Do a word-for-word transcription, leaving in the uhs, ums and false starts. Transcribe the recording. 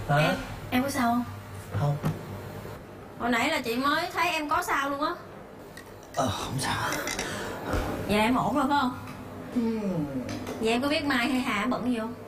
Hả? Em, em có sao không? Không. Hồi nãy là chị mới thấy em có sao luôn á. Ờ không sao. Dạ em ổn rồi phải không? Ừ. Vậy em có biết Mai hay Hà bận gì không?